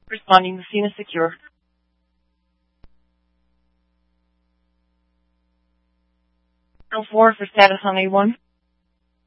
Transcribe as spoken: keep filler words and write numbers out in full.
Responding, the scene is secure. Roll four for status on A one.